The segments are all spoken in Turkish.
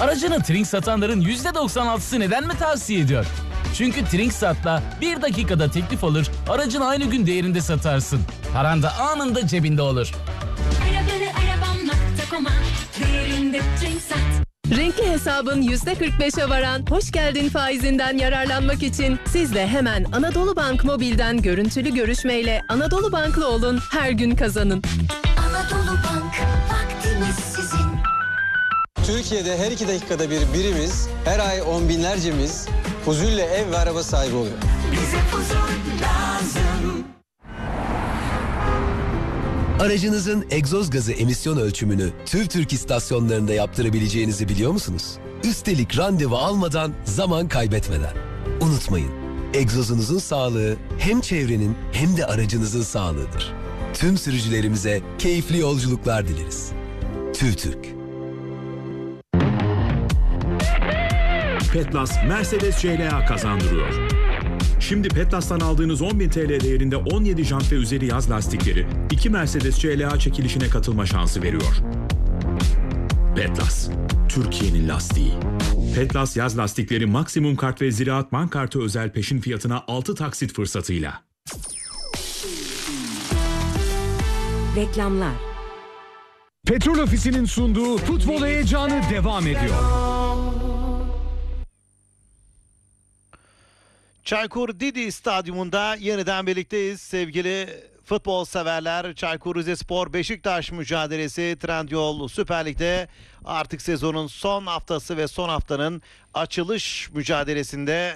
Aracını Trink satanların %96'sı neden mi tavsiye ediyor? Çünkü Trinksat'la 1 dakikada teklif alır, aracını aynı gün değerinde satarsın. Paran da anında cebinde olur. Renkli hesabın %45'e varan hoş geldin faizinden yararlanmak için siz de hemen Anadolu Bank Mobil'den görüntülü görüşmeyle Anadolu Bank'lı olun, her gün kazanın. Anadolu Bank, vaktimiz sizin. Türkiye'de her 2 dakikada bir birimiz, her ay on binlercemiz huzurla ev ve araba sahibi oluyor. Bize huzur lazım. Aracınızın egzoz gazı emisyon ölçümünü TÜVTÜRK istasyonlarında yaptırabileceğinizi biliyor musunuz? Üstelik randevu almadan, zaman kaybetmeden. Unutmayın, egzozunuzun sağlığı hem çevrenin hem de aracınızın sağlığıdır. Tüm sürücülerimize keyifli yolculuklar dileriz. TÜVTÜRK. Petlas Mercedes CLA kazandırıyor. Şimdi Petlas'tan aldığınız 10.000 TL değerinde 17 jant ve üzeri yaz lastikleri 2 Mercedes CLA çekilişine katılma şansı veriyor. Petlas, Türkiye'nin lastiği. Petlas yaz lastikleri maksimum kart ve Ziraat Bank kartı özel peşin fiyatına 6 taksit fırsatıyla. Reklamlar. Petrol Ofisi'nin sunduğu futbol heyecanı devam ediyor. Çaykur Didi Stadyumunda yeniden birlikteyiz sevgili futbol severler. Çaykur Rizespor Beşiktaş mücadelesi Trendyol Süper Lig'de artık sezonun son haftası ve son haftanın açılış mücadelesinde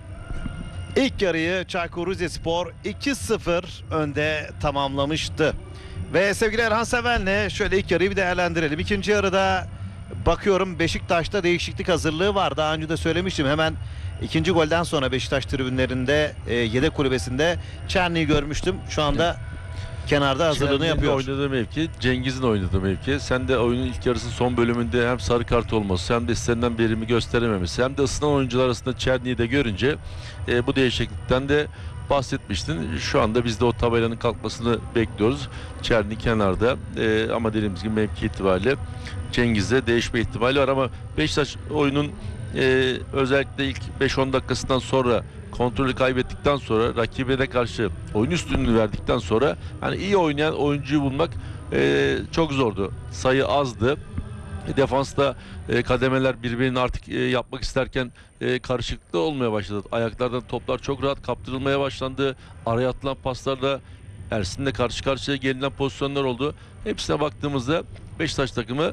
ilk yarıyı Çaykur Rizespor 2-0 önde tamamlamıştı. Ve sevgili Erhan Seven'le şöyle ilk yarıyı bir değerlendirelim. İkinci yarıda bakıyorum Beşiktaş'ta değişiklik hazırlığı var. Daha önce de söylemiştim, hemen İkinci golden sonra Beşiktaş tribünlerinde yedek kulübesinde Çerni'yi görmüştüm. Şu anda kenarda hazırlığını yapıyor. Oynadığı mevki, Cengiz'in oynadığı mevki. Sen de oyunun ilk yarısının son bölümünde hem sarı kart olması hem de istenilen verimi gösterememesi hem de ısınan oyuncular arasında Çerni'yi de görünce bu değişiklikten de bahsetmiştin. Şu anda biz de o tabelanın kalkmasını bekliyoruz. Çerni kenarda ama dediğimiz gibi mevki itibariyle Cengiz'de değişme ihtimali var ama Beşiktaş oyunun özellikle ilk 5-10 dakikasından sonra kontrolü kaybettikten sonra rakibine karşı oyun üstünlüğü verdikten sonra hani iyi oynayan oyuncuyu bulmak çok zordu. Sayı azdı. Defansta kademeler birbirini artık yapmak isterken karışıklıkta olmaya başladı. Ayaklardan toplar çok rahat kaptırılmaya başlandı. Araya atılan paslarla Ersin'le karşı karşıya gelinen pozisyonlar oldu. Hepsine baktığımızda Beşiktaş takımı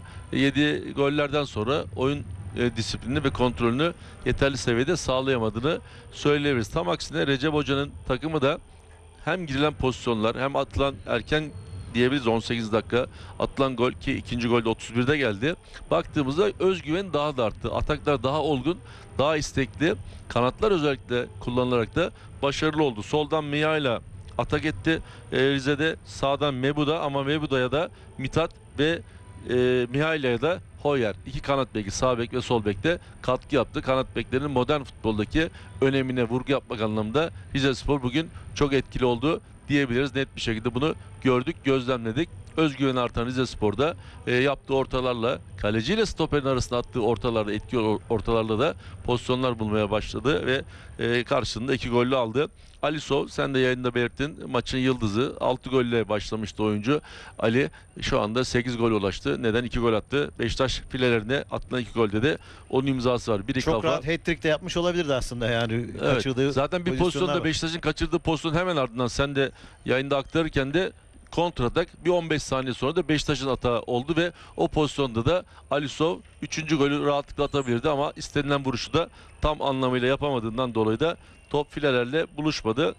7 gollerden sonra oyun disiplinini ve kontrolünü yeterli seviyede sağlayamadığını söyleyebiliriz. Tam aksine Recep Hoca'nın takımı da hem girilen pozisyonlar hem atılan erken diyebiliriz 18 dakika atılan gol ki ikinci gol de 31'de geldi. Baktığımızda özgüven daha da arttı. Ataklar daha olgun, daha istekli. Kanatlar özellikle kullanılarak da başarılı oldu. Soldan Mia'yla atak etti. Rize'de sağdan Mebuda ama Mebuda'ya da Mithat ve Mihaila'ya da Hoyer, iki kanat beki, sağ bek ve sol bekte katkı yaptı. Kanat beklerinin modern futboldaki önemine vurgu yapmak anlamında Rizespor bugün çok etkili oldu diyebiliriz. Net bir şekilde bunu gördük, gözlemledik. Özgüven artan Rizespor'da yaptığı ortalarla, kaleciyle stoperin arasında attığı ortalarda, etki ortalarla da pozisyonlar bulmaya başladı ve karşılığında 2 gollü aldı. Alisov, sen de yayında belirttin, maçın yıldızı. 6 golle başlamıştı oyuncu. Ali şu anda 8 gol ulaştı. Neden? 2 gol attı. Beşiktaş filelerine atılan 2 golde de onun imzası var. Biri çok kafa. rahat hat-trick de yapmış olabilirdi aslında yani. Evet, Kaçırdığı zaten bir pozisyonda Beşiktaş'ın kaçırdığı pozisyon hemen ardından sen de yayında aktarırken de kontratak bir 15 saniye sonra da Beşiktaş'ın hata oldu ve o pozisyonda da Alisov 3. golü rahatlıkla atabilirdi ama istenilen vuruşu da tam anlamıyla yapamadığından dolayı da top filelerle buluşmadı.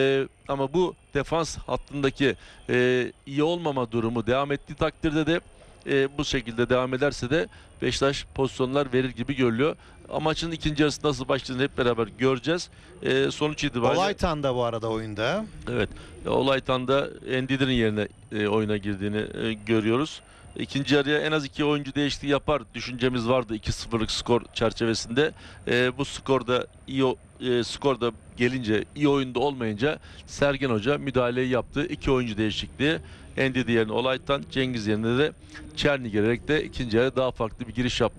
Ama bu defans hattındaki iyi olmama durumu devam ettiği takdirde de bu şekilde devam ederse de Beşiktaş pozisyonlar verir gibi görülüyor. Maçın ikinci yarısı nasıl başladığını hep beraber göreceğiz. Sonuç itibariyle... Olaytan da bu arada oyunda. Evet. Olaytan da Endidir'in yerine oyuna girdiğini görüyoruz. İkinci yarıya en az 2 oyuncu değişikliği yapar düşüncemiz vardı 2-0'lık skor çerçevesinde. Bu skorda skorda gelince, iyi oyunda olmayınca Sergen Hoca müdahaleyi yaptı. 2 oyuncu değişikliği. Endidi yerine Olaytan, Cengiz yerine de Çerni gelerek de ikinci yarı daha farklı bir giriş yapmak